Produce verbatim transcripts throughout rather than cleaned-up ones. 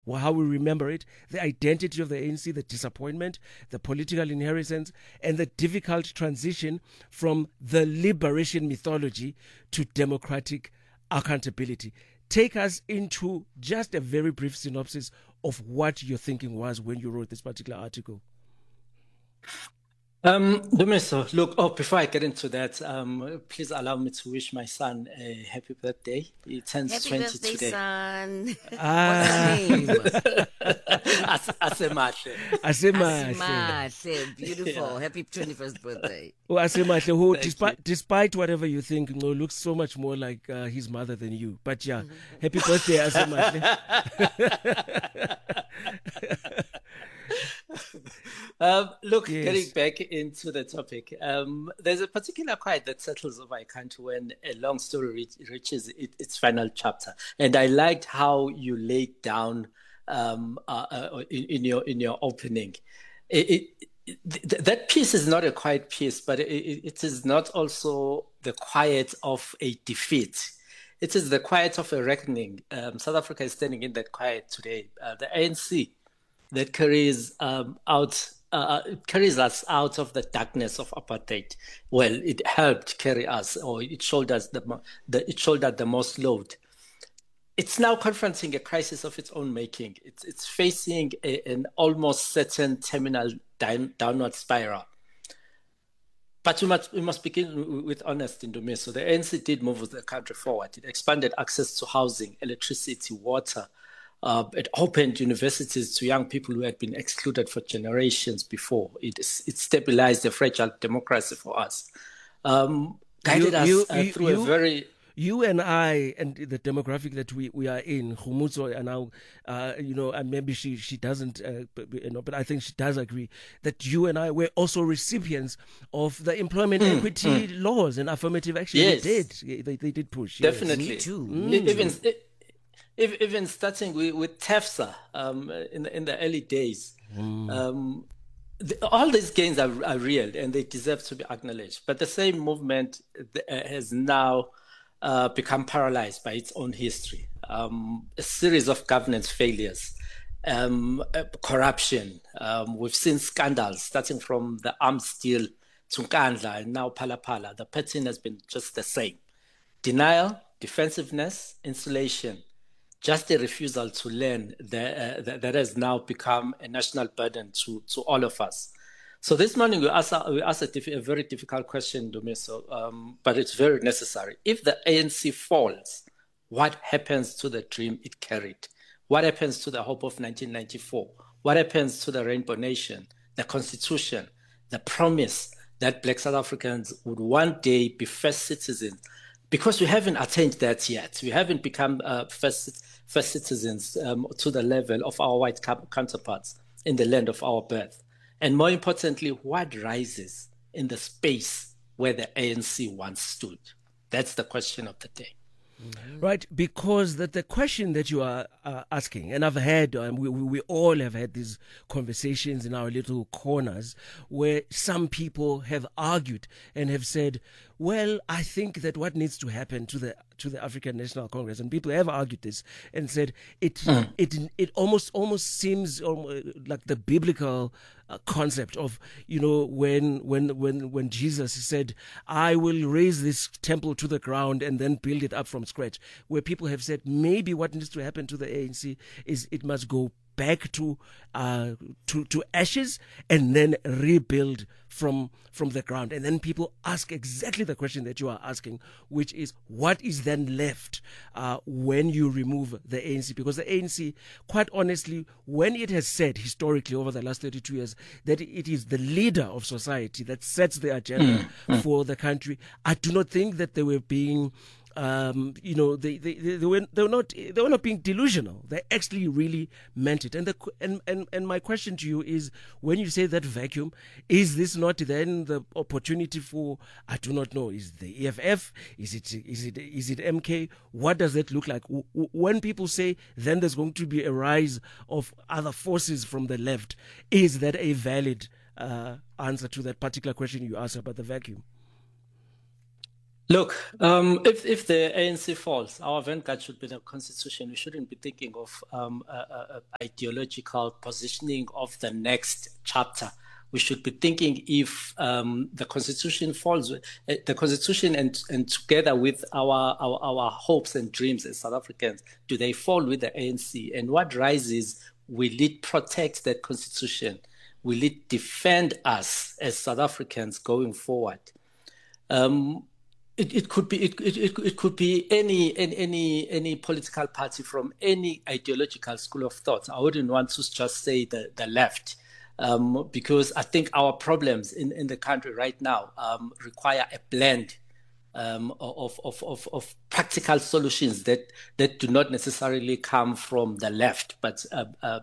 how we remember it, the identity of the A N C, the disappointment, the political inheritance, and the difficult transition from the liberation mythology to democratic accountability. Take us into just a very brief synopsis of what your thinking was when you wrote this particular article. Um, Dumiso, look, oh, before I get into that, um, please allow me to wish my son a happy birthday. He turns happy twenty birthday, today. Son. Ah. What's the name? As- Asemahle. Asemahle. Asemahle. Beautiful. Yeah. Happy twenty-first birthday. Oh, Asemahle, who, Thank despite, you. despite whatever you think, no, looks so much more like uh, his mother than you. But yeah, happy birthday, Asemahle. Um, look, Yes. getting back into the topic, um, there's a particular quiet that settles over a country when a long story reach, reaches it, its final chapter. And I liked how you laid down um, uh, uh, in, in your in your opening. It, it, th- that piece is not a quiet piece, but it, it is not also the quiet of a defeat. It is the quiet of a reckoning. Um, South Africa is standing in that quiet today. Uh, the A N C that carries um, out uh, it carries us out of the darkness of apartheid. Well, it helped carry us, or it shouldered the, mo- the it shouldered the most load. It's now confronting a crisis of its own making. It's it's facing a, an almost certain terminal down, downward spiral. But we must we must begin with honesty, Ndumiso. So the A N C did move the country forward. It expanded access to housing, electricity, water. Uh, it opened universities to young people who had been excluded for generations before. It, it stabilized a fragile democracy for us. Um, guided You- us you- uh, you- through you- a very... You and I, and the demographic that we, we are in, Khumutso, and now, uh, you know, and maybe she she doesn't, uh, but, you know, but I think she does agree that you and I were also recipients of the employment equity laws and affirmative action. Yes. They did, they, they did push. yes. Definitely. Me too. E- Even, e- e- even starting with, with TEFSA um, in, the, in the early days. Um, the, all these gains are, are real and they deserve to be acknowledged. But the same movement uh, has now uh, become paralyzed by its own history. Um, a series of governance failures, um, uh, corruption. Um, we've seen scandals starting from the arms deal to Nkandla and now Phala Phala. The pattern has been just the same. Denial, defensiveness, insulation, just a refusal to learn that, uh, that, that has now become a national burden to, to all of us. So this morning we asked, we asked a, diff- a very difficult question, Dumiso, um, but it's very necessary. If the A N C falls, what happens to the dream it carried? What happens to the hope of nineteen ninety-four? What happens to the Rainbow Nation, the Constitution, the promise that Black South Africans would one day be first citizens? Because we haven't attained that yet. We haven't become uh, first, first citizens um, to the level of our white counterparts in the land of our birth. And more importantly, what rises in the space where the A N C once stood? That's the question of the day. Right, because that the question that you are uh, asking, and I've had, um, we, we we all have had these conversations in our little corners where some people have argued and have said, well, I think that what needs to happen to the to the African National Congress, and people have argued this and said it mm. it it almost almost seems almost like the biblical uh, concept of, you know, when when when when Jesus said, I will raise this temple to the ground and then build it up from scratch, where people have said maybe what needs to happen to the A N C is it must go back to uh to to ashes and then rebuild from from the ground. And then people ask exactly the question that you are asking, which is what is then left uh when you remove the A N C? Because the A N C, quite honestly, when it has said historically over the last thirty-two years that it is the leader of society that sets the agenda mm, mm. for the country, I do not think that they were being Um, you know, they, they, they, they were they were not they were not being delusional. They actually really meant it. And the and, and and my question to you is, when you say that vacuum, is this not then the opportunity for, I do not know, is it the E F F? Is it is it is it M K? What does that look like? When people say then there's going to be a rise of other forces from the left, is that a valid uh, answer to that particular question you asked about the vacuum? Look, um, if, if the A N C falls, our vanguard should be the constitution. We shouldn't be thinking of um, a, a, a ideological positioning of the next chapter. We should be thinking if um, the constitution falls, uh, the constitution and, and together with our, our, our hopes and dreams as South Africans, do they fall with the A N C? And what rises, will it protect that constitution? Will it defend us as South Africans going forward? Um, It, it could be it, it, it could be any any any political party from any ideological school of thought. I wouldn't want to just say the the left, um, because I think our problems in, in the country right now um, require a blend um, of, of of of practical solutions that that do not necessarily come from the left, but uh, uh,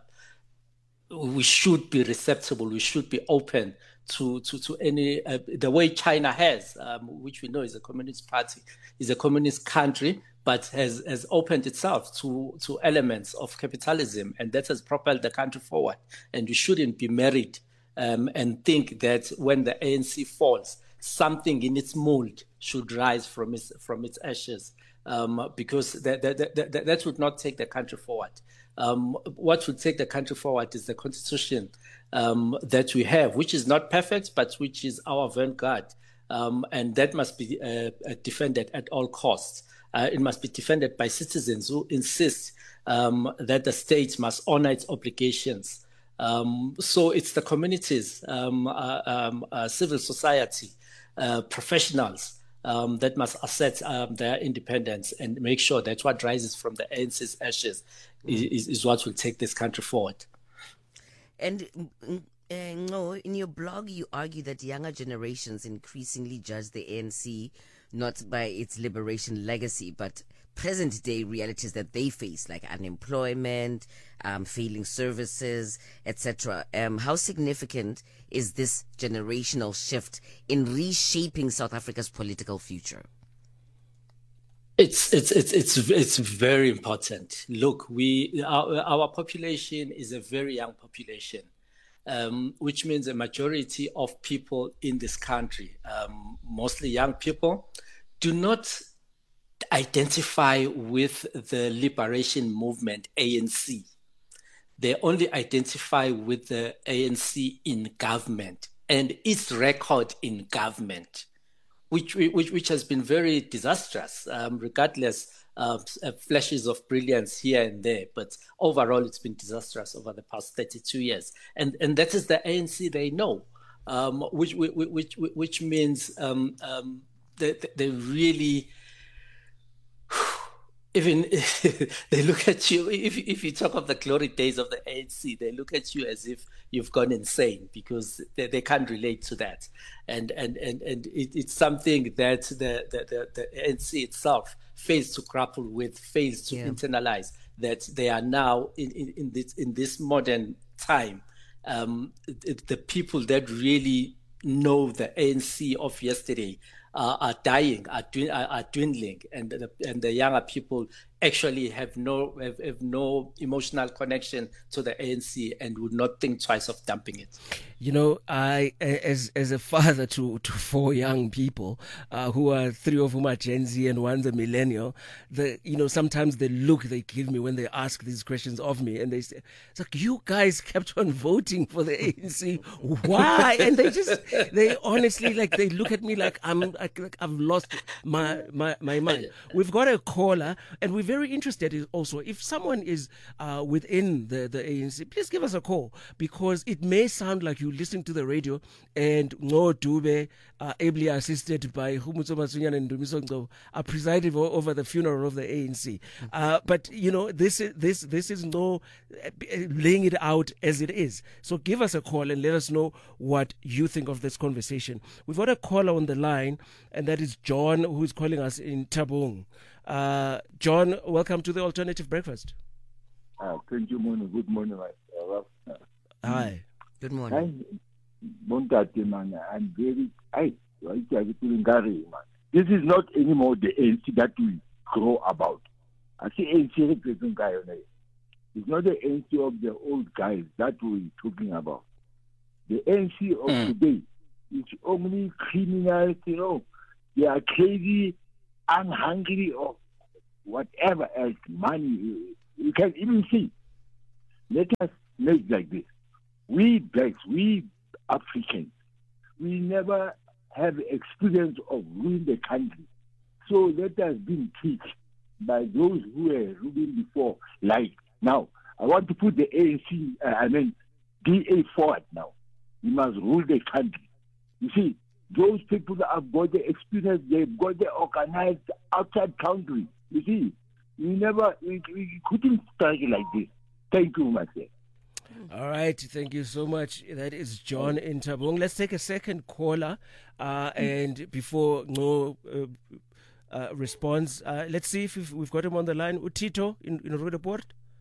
we should be receptive. We should be open to to to any uh, the way China has, um, which we know is a communist party, is a communist country, but has has opened itself to to elements of capitalism, and that has propelled the country forward. And we shouldn't be married um, and think that when the A N C falls, something in its mold should rise from its from its ashes, um, because that that, that that that would not take the country forward. Um, what would take the country forward is the constitution um, that we have, which is not perfect, but which is our vanguard. Um, and that must be uh, defended at all costs. Uh, it must be defended by citizens who insist um, that the state must honor its obligations. Um, so it's the communities, um, uh, um, uh, civil society, uh, professionals, Um, that must assert um, their independence and make sure that what rises from the A N C's ashes is, is what will take this country forward. And uh, no, in your blog, you argue that younger generations increasingly judge the A N C not by its liberation legacy, but present-day realities that they face, like unemployment, um, failing services, et cetera. Um, how significant is this generational shift in reshaping South Africa's political future? It's it's it's it's it's very important. Look, we our, our population is a very young population, um, which means a majority of people in this country, um, mostly young people, do not identify with the liberation movement A N C. They only identify with the A N C in government and its record in government, which which which has been very disastrous, um, regardless of uh, flashes of brilliance here and there. But overall, it's been disastrous over the past thirty-two years, and and that is the A N C they know, um, which which which which means um, um, they they really. Even they look at you, if if you talk of the glory days of the A N C, they look at you as if you've gone insane because they, they can't relate to that. And and and, and it, it's something that the, the, the, the A N C itself fails to grapple with, fails to yeah. internalize, that they are now in, in, in, this, in this modern time, um, the, the people that really know the A N C of yesterday Uh, are dying, are, dwin- are, are dwindling, and the, and the younger people actually have no have, have no emotional connection to the A N C and would not think twice of dumping it. You know, I as as a father to, to four young people, uh, who are three of whom are Gen Z and one's a millennial, the you know sometimes the look they give me when they ask these questions of me, and they say, "It's like you guys kept on voting for the A N C, why?" And they just they honestly like they look at me like I'm like, like I've lost my, my my mind. We've got a caller, and we're very interested in also if someone is uh, within the the A N C, please give us a call, because it may sound like you listening to the radio and Ngo Dube, uh, ably assisted by Humutso Masunyana and Dumiso Ngcobo, are presiding over the funeral of the A N C. Uh, but you know, this is this this is no uh, laying it out as it is. So give us a call and let us know what you think of this conversation. We've got a caller on the line, and that is John, who is calling us in Thabong. Uh, John, welcome to the Alternative Breakfast. Uh, thank you, morning. Good morning, my uh, Hi. Good morning. Montate, man, I'm very, I, this is not anymore the A N C that we grow about. I see A N C representing guy on it. It's not the A N C of the old guys that we're talking about. The A N C of mm. today is only criminals, you know, they are crazy and hungry or whatever else, money. You can even see. Let us make like this. We blacks, we Africans, we never have experience of ruling the country. So let us be teach by those who were ruling before. Like now, I want to put the A N C, uh, I mean, D A forward now. We must rule the country. You see, those people that have got the experience, they've got the organized outside country. You see, we never, we, we couldn't struggle like this. Thank you, myself. All right, thank you so much. That is John in Tabong. Let's take a second caller, uh, and before no uh, uh, response, uh, let's see if we've, we've got him on the line. Tito in, in Roodepoort.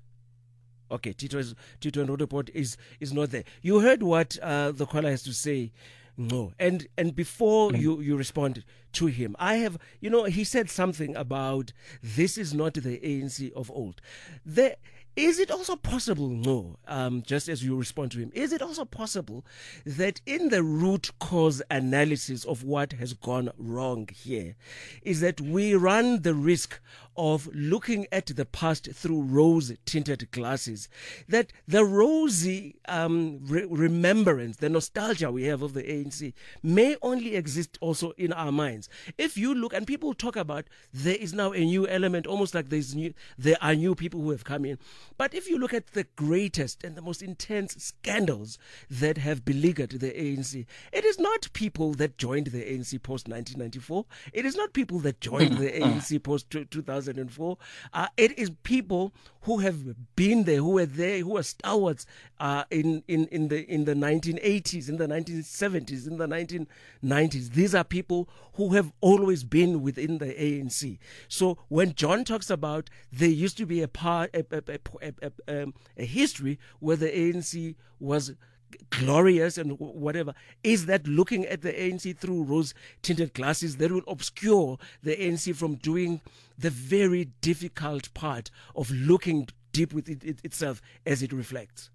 Okay, Tito is Tito in Roodepoort is is not there. You heard what uh, the caller has to say. No, and and before you, you respond to him, I have, you know, he said something about this is not the A N C of old. There, is it also possible, no, um, just as you respond to him, is it also possible that in the root cause analysis of what has gone wrong here is that we run the risk of looking at the past through rose-tinted glasses, that the rosy um, re- remembrance, the nostalgia we have of the A N C may only exist also in our minds. If you look, and people talk about there is now a new element, almost like there's new, there are new people who have come in. But if you look at the greatest and the most intense scandals that have beleaguered the A N C, it is not people that joined the A N C post nineteen ninety-four. It is not people that joined the A N C post two thousand four. Uh, it is people who have been there, who were there, who were stalwarts uh, in, in, in the in the nineteen eighties, in the nineteen seventies, in the nineteen nineties. These are people who have always been within the A N C. So when John talks about there used to be a part, a, a, a, a, a, um, a history where the A N C was glorious and whatever, is that looking at the A N C through rose-tinted glasses that will obscure the A N C from doing the very difficult part of looking deep within it, it, itself as it reflects?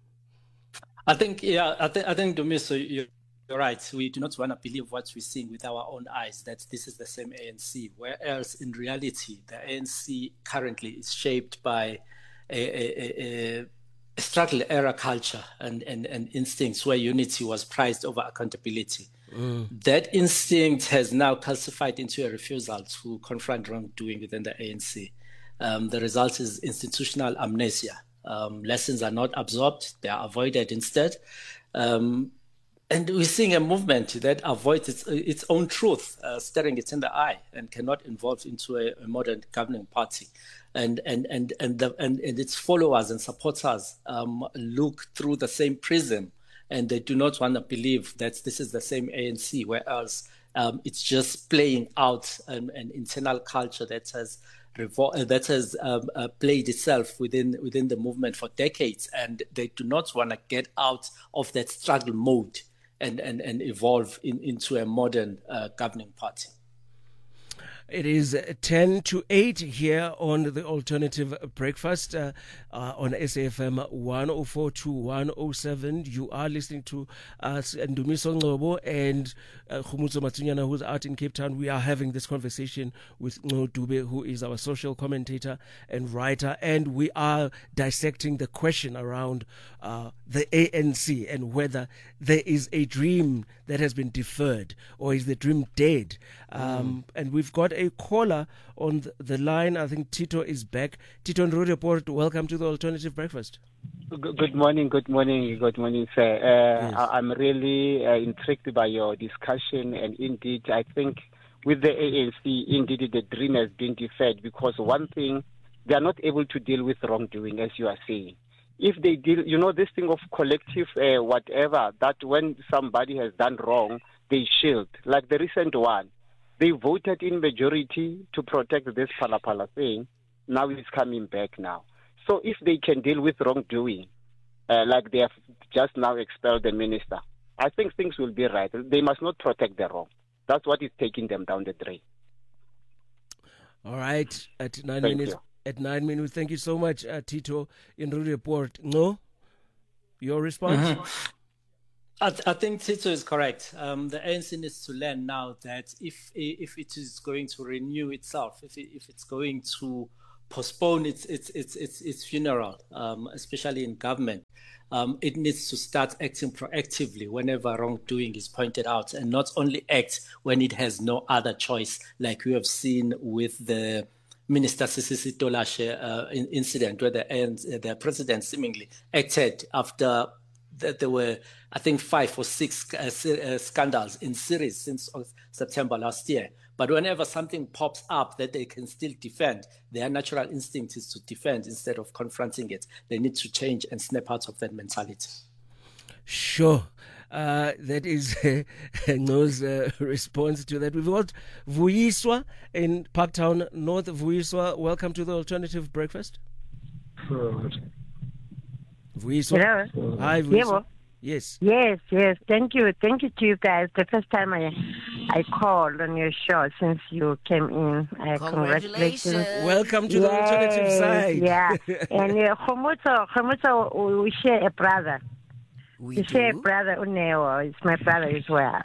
I think, yeah, I, th- I think, Dumiso, you're right. We do not want to believe what we're seeing with our own eyes, that this is the same A N C, whereas in reality, the A N C currently is shaped by a, a, a, a struggle era culture and, and, and instincts where unity was prized over accountability. Mm. That instinct has now calcified into a refusal to confront wrongdoing within the A N C. Um, the result is institutional amnesia. Um, lessons are not absorbed, they are avoided instead. Um, and we're seeing a movement that avoids its, its own truth, uh, staring it in the eye, and cannot evolve into a, a modern governing party. And and and and, the, and and its followers and supporters um, look through the same prism, and they do not want to believe that this is the same A N C, whereas um, it's just playing out an, an internal culture that has revol- that has um, uh, played itself within within the movement for decades, and they do not want to get out of that struggle mode and and, and evolve in, into a modern uh, governing party. It is ten to eight here on the Alternative Breakfast uh, uh, on S A F M one oh four to one oh seven. You are listening to us, Ndumiso Ngcobo and uh, Khumutso Matsunyana, who's out in Cape Town. We are having this conversation with Ngo Dube, who is our social commentator and writer, and we are dissecting the question around uh, the A N C and whether there is a dream that has been deferred or is the dream dead. Um, mm. And we've got a caller on the line. I think Tito is back. Tito and Roodepoort, welcome to the Alternative Breakfast. Good morning, good morning, good morning, sir. Uh, yes. I'm really uh, intrigued by your discussion, and indeed, I think with the A N C, indeed, the dream has been deferred because one thing, they are not able to deal with wrongdoing, as you are saying. If they deal, you know, this thing of collective uh, whatever, that when somebody has done wrong, they shield, like the recent one. They voted in majority to protect this Phala-Phala thing. Now it's coming back now. So if they can deal with wrongdoing, uh, like they have just now expelled the minister, I think things will be right. They must not protect the wrong. That's what is taking them down the drain. All right. At nine Thank minutes. You. At nine minutes. Thank you so much, uh, Tito in Roodepoort. No? Your response? Mm-hmm. I, th- I think Tito is correct. Um, the A N C needs to learn now that if if it is going to renew itself, if it, if it's going to postpone its its its its, its funeral, um, especially in government, um, it needs to start acting proactively whenever wrongdoing is pointed out, and not only act when it has no other choice, like we have seen with the Minister Sisisi Tolashe uh, incident, where the A N C, the president seemingly acted after that there were, I think, five or six uh, uh, scandals in series since September last year. But whenever something pops up that they can still defend, their natural instinct is to defend instead of confronting it. They need to change and snap out of that mentality. Sure. Uh, that is uh, No's uh, response to that. We've got Vuyiswa in Parktown North. Vuyiswa, welcome to the Alternative Breakfast. Vuyiswa. Hello. Hi, Vuyiswa. Yeah, yes. Yes, yes. Thank you. Thank you to you guys. The first time I I called on your show since you came in. Uh, Congratulations. Welcome to the alternative side. Yeah. And uh, Khomutso, Khomutso, we share a brother. We We do. share a brother, Uneo. It's my brother as well.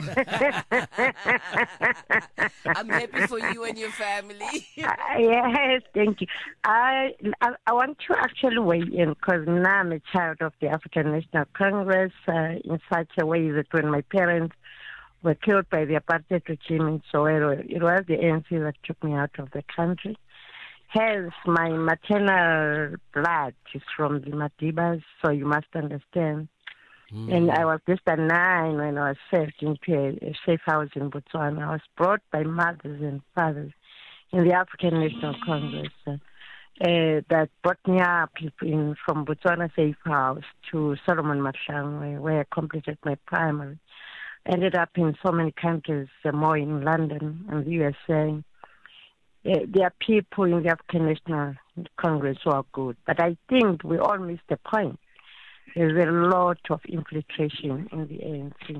I'm happy for you and your family. Uh, yes, thank you. I, I I want to actually weigh in because now I'm a child of the African National Congress uh, in such a way that when my parents were killed by the apartheid regime in Soweto, it was the A N C that took me out of the country. Hence, my maternal blood is from the Madibas, so you must understand. Mm. And I was just a nine when I was saved into a, a safe house in Botswana. I was brought by mothers and fathers in the African National Congress uh, uh, that brought me up in, from Botswana Safe House to Solomon Mahlangu, where I completed my primary. Ended up in so many countries, uh, more in London and the U S A. Uh, there are people in the African National Congress who are good, but I think we all miss the point. There's a lot of infiltration in the A N C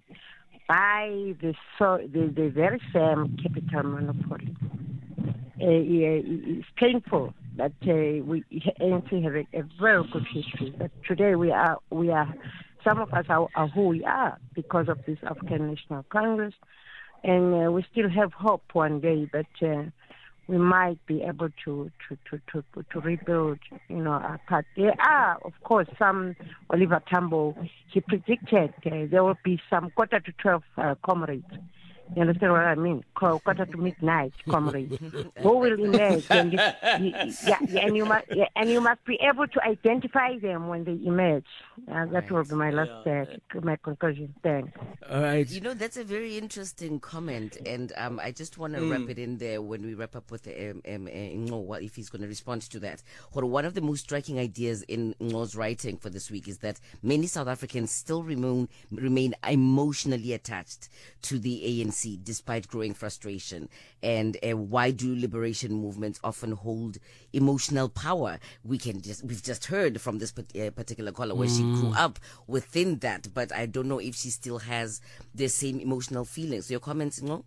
by the, so, the, the very same capital monopoly. Uh, it's painful that uh, we A N C have a, a very good history. But today we are we are some of us are, are who we are because of this African National Congress, and uh, we still have hope one day that uh, we might be able to to, to, to, to rebuild, you know, our part. There are, of course, some, Oliver Tambo, he predicted uh, there will be some quarter to twelve uh, comrades. You understand what I mean? Quarter to midnight, comrades, who will emerge, and, yeah, yeah, and you must, yeah, and you must be able to identify them when they emerge. Uh, that right. will be my last, uh, my conclusion. Thanks. All right. You know, that's a very interesting comment, and um, I just want to mm. wrap it in there when we wrap up with the, um, um, uh, Ngo, if he's going to respond to that. Or one of the most striking ideas in Ngo's writing for this week is that many South Africans still remain remain emotionally attached to the A N C. Despite growing frustration, and uh, why do liberation movements often hold emotional power? We can just we've just heard from this uh, particular caller where mm. she grew up within that, but I don't know if she still has the same emotional feelings. Your comments, no?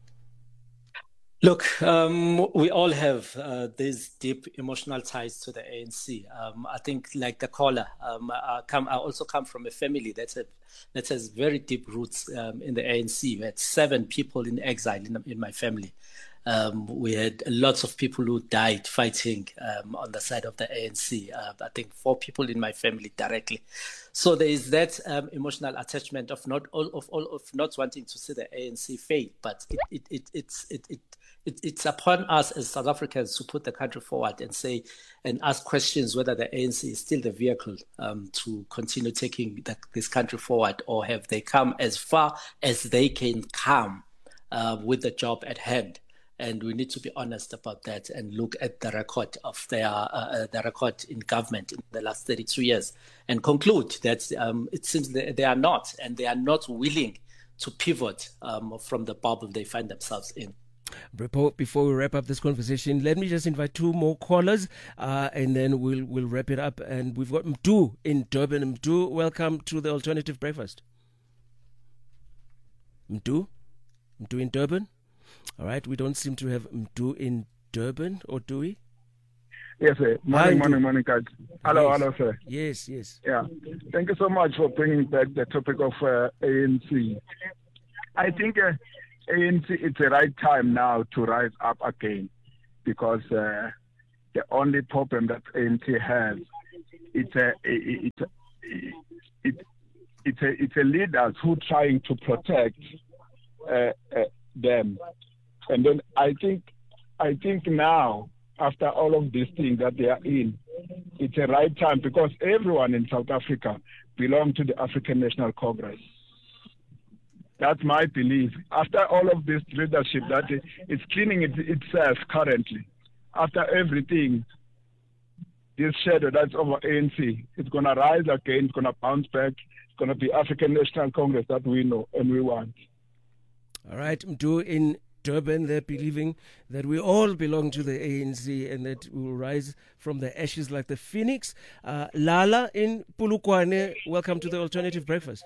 Look, um, we all have uh, these deep emotional ties to the A N C. Um, I think, like the caller, um, I, come, I also come from a family that's a, that has very deep roots um, in the A N C. We had seven people in exile in, in my family. Um, we had lots of people who died fighting um, on the side of the A N C. Uh, I think four people in my family directly. So there is that um, emotional attachment of not all of all of not wanting to see the A N C fail, but it it it it's it. it It, it's upon us as South Africans to put the country forward and say and ask questions whether the A N C is still the vehicle um, to continue taking the, this country forward, or have they come as far as they can come uh, with the job at hand. And we need to be honest about that and look at the record of their uh, the record in government in the last thirty-two years and conclude that um, it seems they, they are not, and they are not willing to pivot um, from the bubble they find themselves in. Before we wrap up this conversation, let me just invite two more callers, uh, and then we'll we'll wrap it up. And we've got Mdu in Durban. Mdu, welcome to the Alternative Breakfast. Mdu, Mdu in Durban. All right, we don't seem to have Mdu in Durban, or do we? Yes, sir. Morning, morning, morning, guys. Hello, Yes. hello, sir. Yes, yes. Yeah. Thank you so much for bringing back the topic of uh, A N C. I think uh, A N C, it's the right time now to rise up again, because uh, the only problem that A N C has, it's a, it's a, it, it's a, it's a leaders who trying to protect uh, uh, them. And then I think, I think now, after all of these things that they are in, it's a right time, because everyone in South Africa belongs to the African National Congress. That's my belief. After all of this leadership that it's cleaning it, itself currently, after everything, this shadow that's over A N C, it's going to rise again, it's going to bounce back, it's going to be African National Congress that we know and we want. All right, Mdu in Durban, they're believing that we all belong to the A N C and that we will rise from the ashes like the phoenix. Uh, Lala in Polokwane, welcome to the Alternative Breakfast.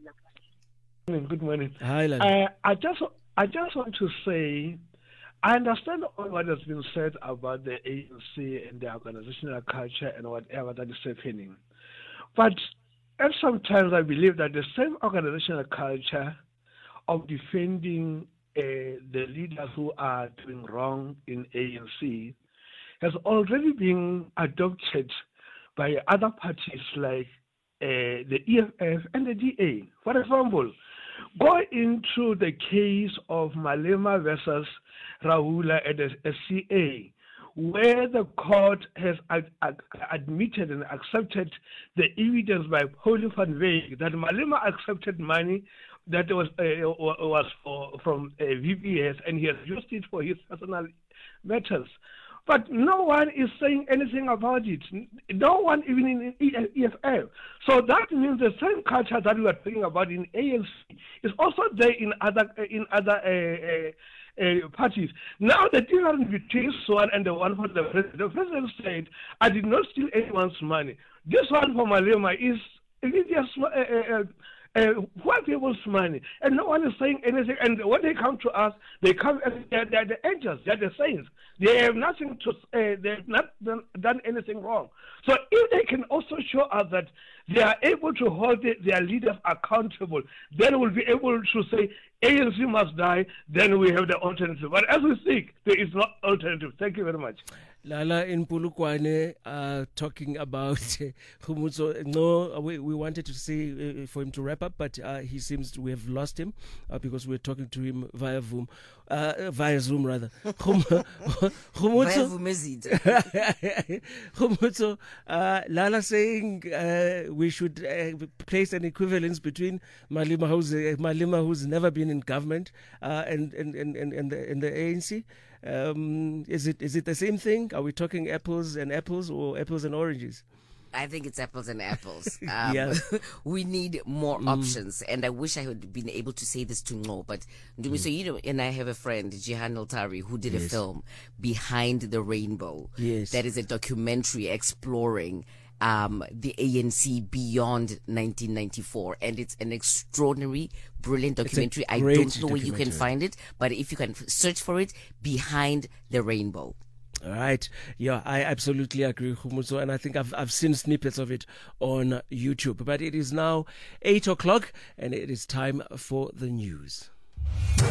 Good morning. Hi, Lala. Uh, I just I just want to say, I understand all what has been said about the A N C and the organizational culture and whatever that is happening. But at sometimes I believe that the same organizational culture of defending uh, the leaders who are doing wrong in A N C has already been adopted by other parties like uh, the E F F and the D A. For example, go into the case of Malema versus Raula at the S C A, where the court has ad- ad- admitted and accepted the evidence by Pauline van Wyk that Malema accepted money that was uh, was for, from uh, V P S, and he has used it for his personal matters. But no one is saying anything about it. No one even in E F F. So that means the same culture that we are talking about in A N C is also there in other in other uh, uh, uh, parties. Now the difference between this one and the one for the president, the president said, "I did not steal anyone's money." This one for Malema is it is uh, uh, uh, white people's money, and no one is saying anything. And when they come to us, they come as they're, they're the angels, they're the saints. They have nothing to say. Uh, they've not done, done anything wrong. So if they can also show us that they are able to hold the, their leaders accountable, then we'll be able to say A N C must die. Then we have the alternative. But as we speak, there is no alternative. Thank you very much. Lala in Polokwane uh, talking about Khumbudzo. No, we, we wanted to say uh, for him to wrap up, but uh, he seems to, we have lost him uh, because we're talking to him via Zoom, uh, via Zoom rather. Khumbudzo, uh, Lala saying uh, we should uh, place an equivalence between Malema, who's, uh, Malema who's never been in government, uh, and, and, and, and, and, the, and the A N C. Um, is it is it the same thing? Are we talking apples and apples or apples and oranges? I think it's apples and apples. Um, Yeah. We need more mm. options, and I wish I had been able to say this to Ngo, but mm. so you know, and I have a friend, Jihan Altari, who did yes. a film, Behind the Rainbow. Yes, that is a documentary exploring um, the A N C beyond nineteen ninety-four, and it's an extraordinary, brilliant documentary. I don't know where you can find it, but if you can search for it, Behind the Rainbow. All right. Yeah, I absolutely agree, Khumbudzo, and I think I've I've seen snippets of it on YouTube. But it is now eight o'clock, and it is time for the news.